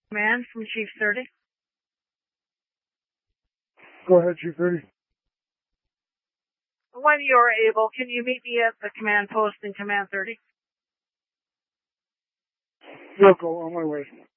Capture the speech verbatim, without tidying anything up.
Command from Chief thirty. Go ahead, Chief thirty. When you're able, can you meet me at the command post in Command thirty? Vehicle on my way.